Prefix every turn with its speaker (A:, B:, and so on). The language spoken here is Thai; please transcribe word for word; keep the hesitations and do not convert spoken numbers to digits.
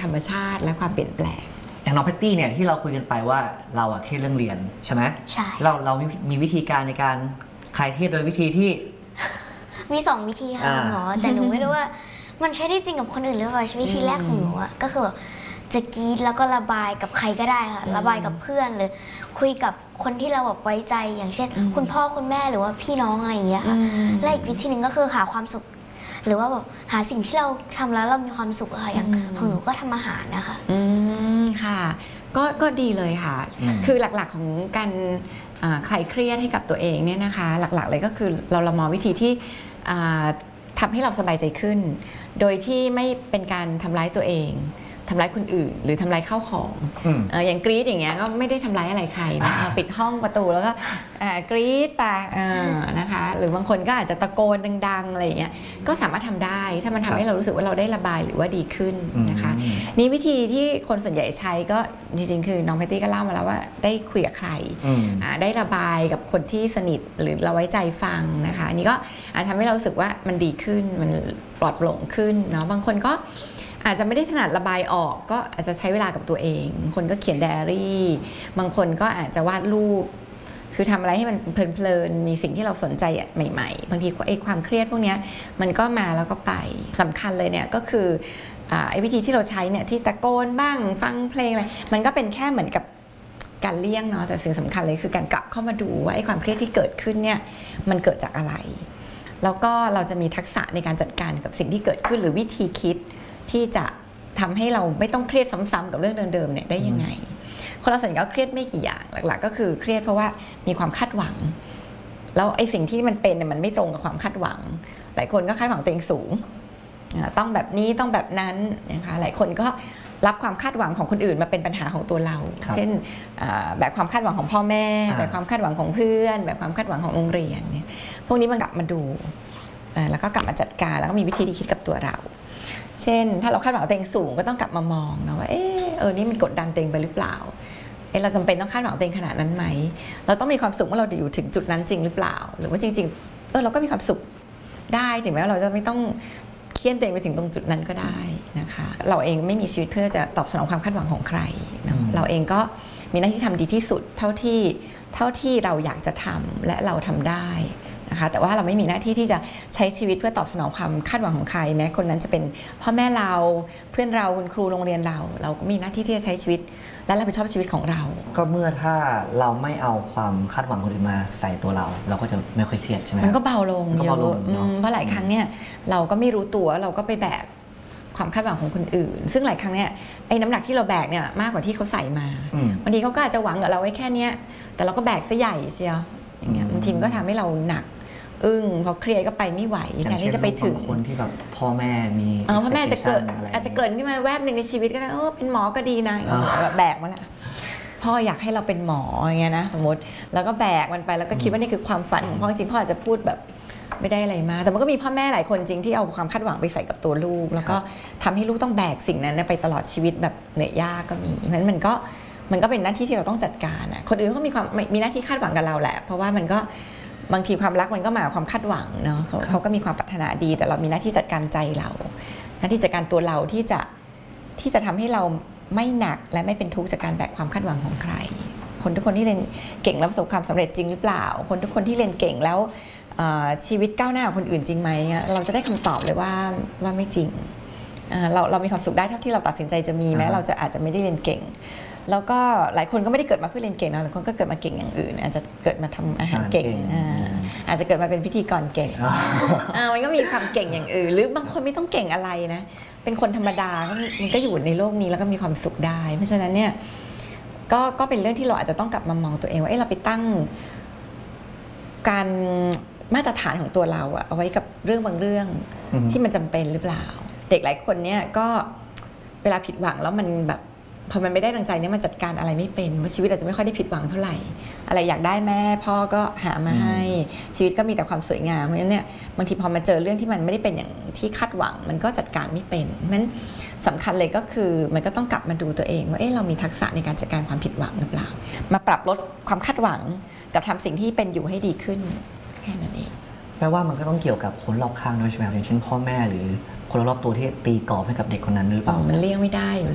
A: รรมชาติและความเปลี่ยนแปลง
B: อย่างน้องแพตตี้เนี่ยที่เราคุยกันไปว่าเราอะเครียดเรื่องเรียนใช่ไหม
C: ใช่
B: เราเรามีวิธีการในการคลายเครียดโดยวิธีที่
C: มีสองวิธีค่ะหมอแต่หนูไม่รู้ว่ามันใช้ได้จริงกับคนอื่นหรือเปล่าวิธีแรกของหนูอะก็คือจะกรีดแล้วก็ระบายกับใครก็ได้ค่ะระบายกับเพื่อนหรือคุยกับคนที่เราแบบไว้ใจอย่างเช่นคุณพ่อคุณแม่หรือว่าพี่น้องอะไรอย่างเงี้ยค่ะและอีกวิธีหนึ่งก็คือหาความสุขหรือว่าแบบหาสิ่งที่เราทำแล้วเรามีความสุขอะค่ะอย่างของหนูก็ทำอาหารนะคะ
A: อืมค่ะก็ก็ดีเลยค่ะคือหลักๆของการคลายเครียดให้กับตัวเองเนี่ยนะคะหลักๆเลยก็คือเราเรามองวิธีที่ทำให้เราสบายใจขึ้นโดยที่ไม่เป็นการทำร้ายตัวเองทำร้ายคนอื่นหรือทำร้ายข้าวของอย่างกรี๊ดอย่างเงี้ยก็ไม่ได้ทำร้ายอะไรใครนะปิดห้องประตูแล้วก็กรี๊ดไปนะคะหรือบางคนก็อาจจะตะโกนดังๆอะไรอย่างเงี้ยก็สามารถทำได้ถ้ามันทำให้เรารู้สึกว่าเราได้ระบายหรือว่าดีขึ้นนะคะนี่วิธีที่คนส่วนใหญ่ใช้ก็จริงๆคือน้องแพตตี้ก็เล่ามาแล้วว่าได้คุยกับใครได้ระบายกับคนที่สนิทหรือเราไว้ใจฟังนะคะอันนี้ก็อาจทำให้เรารู้สึกว่ามันดีขึ้นมันปลอดโปร่งขึ้นเนาะบางคนก็อาจจะไม่ได้ถนัดระบายออกก็อาจจะใช้เวลากับตัวเองบางคนก็เขียนไดอารี่บางคนก็อาจจะวาดรูปคือทำอะไรให้มันเพลินๆมีสิ่งที่เราสนใจใหม่ๆบางทีไอ้ความเครียดพวกนี้มันก็มาแล้วก็ไปสำคัญเลยเนี่ยก็คือไอ้วิธีที่เราใช้เนี่ยที่ตะโกนบ้างฟังเพลงอะไรมันก็เป็นแค่เหมือนกับการเลี่ยงเนาะแต่สิ่งสำคัญเลยคือการกลับเข้ามาดูว่าไอ้ความเครียดที่เกิดขึ้นเนี่ยมันเกิดจากอะไรแล้วก็เราจะมีทักษะในการจัดการกับสิ่งที่เกิดขึ้นหรือวิธีคิดที่จะทำให้เราไม่ต้องเครียดซ้ำๆกับเรื่องเดิมๆเนี่ยได้ยังไงคนเราส่วนใหญ่ก็เครียดไม่กี่อย่างหลักๆก็คือเครียดเพราะว่ามีความคาดหวังแล้วไอ้สิ่งที่มันเป็นเนี่ยมันไม่ตรงกับความคาดหวังหลายคนก็คาดหวังตัวเองสูงต้องแบบนี้ต้องแบบนั้นนะคะหลายคนก็รับความคาดหวังของคนอื่นมาเป็นปัญหาของตัวเราเช่นแบบความคาดหวังของพ่อแม่แบบความคาดหวังของเพื่อนแบบความคาดหวังของโรงเรียนเนี่ยพวกนี้มันกลับมาดูแล้วก็กลับมาจัดการแล้วก็มีวิธีที่คิดกับตัวเราเช่นถ้าเราคาดหวังตัวเองสูงก็ต้องกลับมามองนะว่าเออเออนี่มันกดดันตัวเองไปหรือเปล่าเออเราจำเป็นต้องคาดหวังตัวเองขนาดนั้นไหมเราต้องมีความสุขว่าเราจะอยู่ถึงจุดนั้นจริงหรือเปล่าหรือว่าจริงๆเออเราก็มีความสุขได้ถึงแม้ว่าเราจะไม่ต้องเครียดตัวเองไปถึงตรงจุดนั้นก็ได้นะคะเราเองไม่มีชีวิตเพื่อจะตอบสนองความคาดหวังของใครนะเราเองก็มีหน้าที่ทำดีที่สุดเท่าที่เท่าที่เราอยากจะทำและเราทำได้นะคะแต่ว่าเราไม่มีหน้าที่ที่จะใช้ชีวิตเพื่อตอบสนองความคาดหวังของใครแม้คนนั้นจะเป็นพ่อแม่เราเพื่อนเราคุณครูโรงเรียนเราเราก็มีหน้าที่ที่จะใช้ชีวิตและรับผิดชอบชีวิตของเรา
B: ก็เมื่อถ้าเราไม่เอาความคาดหวังคนอื่นมาใส่ตัวเราเราก็จะไม่ค่อยเครียดใช่ไหม
A: มันก็เบาลงเยอะเพราะหลายครั้งเนี่ยเราก็ไม่รู้ตัวเราก็ไปแบกความคาดหวังของคนอื่นซึ่งหลายครั้งเนี่ยไอ้น้ำหนักที่เราแบกเนี่ยมากกว่าที่เขาใส่มาบางทีเขาก็อาจจะหวังกับเราไว้แค่นี้แต่เราก็แบกซะใหญ่เชียวอย่างเงี้ยบางทีมันก็ทำให้เราหนักอึ้งพอเครียดก็ไปไม่ไหวแทนที่จะไปถึง
B: คนที่แบบพ่อแม่มี
A: พ่อแม่จะเกิดอาจจะเกิดขึ้นมาแวบหนึ่งในชีวิตก็ได้เออเป็นหมอก็ดีนะแบบแบกมาละพ่ออยากให้เราเป็นหมออย่างเงี้ยนะสมมติแล้วก็แบกมันไปแล้วก็คิดว่านี่คือความฝันของพ่อจริงพ่ออาจจะพูดแบบไม่ได้อะไรมาแต่มันก็มีพ่อแม่หลายคนจริงที่เอาความคาดหวังไปใส่กับตัวลูกแล้วก็ทำให้ลูกต้องแบกสิ่งนั้นไปตลอดชีวิตแบบเหนื่อยยากก็มีเพราะฉะนั้นมันก็มันก็เป็นหน้าที่ที่เราต้องจัดการอ่ะคนอื่นก็มีความมีหน้าที่คาดหวังกับเราแหละเพราะว่ามันก็บางทีความรักมันก็มาความคาดหวังเนาะเขาก็มีความปรารถนาดีแต่เรามีหน้าที่จัดการใจเราหน้าที่จัดการตัวเราที่จะที่จะทำให้เราไม่หนักและไม่เป็นทุกข์จากการแบกความคาดหวังของใครคนทุกคนที่เรียนเก่งแล้วประสบความสำเร็จจริงหรือเปล่าคนทุกคนที่เรียนเก่งแล้วชีวิตก้าวหน้ากว่าคนอื่นจริงไหมเราจะได้คำตอบเลยว่าว่าไม่จริงเราเรามีความสุขได้เท่าที่เราตัดสินใจจะมีแม้เราจะอาจจะไม่ได้เรียนเก่งแล้วก็หลายคนก็ไม่ได้เกิดมาเพื่อเรียนเก่งนะหลายคนก็เกิดมาเก่งอย่างอื่นอาจจะเกิดมาทำอาหารเก่งอาจจะเกิดมาเป็นพิธีกรเก่งมันก็มีความเก่งอย่างอื่นหรือบางคนไม่ต้องเก่งอะไรนะเป็นคนธรรมดามันก็อยู่ในโลกนี้แล้วก็มีความสุขได้เพราะฉะนั้นเนี่ยก็ก็เป็นเรื่องที่เราอาจจะต้องกลับมามองตัวเองว่าเอ๊ะเราไปตั้งการมาตรฐานของตัวเราอะเอาไว้กับเรื่องบางเรื่องที่มันจำเป็นหรือเปล่าเด็กหลายคนเนี่ยก็เวลาผิดหวังแล้วมันแบบพอมันไม่ได้ดังใจเนี่ยมันจัดการอะไรไม่เป็นเพราะชีวิตอาจจะไม่ค่อยได้ผิดหวังเท่าไหร่อะไรอยากได้แม่พ่อก็หามาให้ชีวิตก็มีแต่ความสวยงามเพราะฉะนั้นเนี่ยบางทีพอมาเจอเรื่องที่มันไม่ได้เป็นอย่างที่คาดหวังมันก็จัดการไม่เป็นเพราะฉะนั้นสำคัญเลยก็คือมันก็ต้องกลับมาดูตัวเองว่าเอ๊ะเรามีทักษะในการจัดการความผิดหวังหรือเปล่ามาปรับลดความคาดหวังกับทำสิ่งที่เป็นอยู่ให้ดีขึ้นแค่นั้นเอง
B: แปลว่ามันก็ต้องเกี่ยวกับคนรอบข้างด้วยใช่ไหมอย่างเช่นพ่อแม่หรือคนรอบตัวที่ตีกรอบให้กับเด็กคนนั้นหรือเปล่า
A: มันเลี่ยงไม่ได้อยู่